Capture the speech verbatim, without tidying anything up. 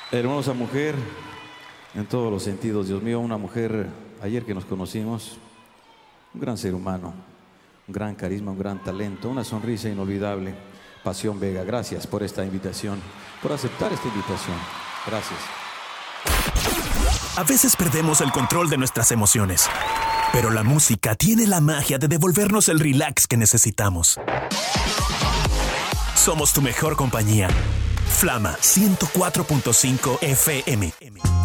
Hermosa mujer, en todos los sentidos, Dios mío, una mujer, ayer que nos conocimos, un gran ser humano, un gran carisma, un gran talento, una sonrisa inolvidable. Pasión Vega, gracias por esta invitación, por aceptar esta invitación. Gracias. A veces perdemos el control de nuestras emociones, pero la música tiene la magia de devolvernos el relax que necesitamos. Somos tu mejor compañía. Flama ciento cuatro punto cinco F M.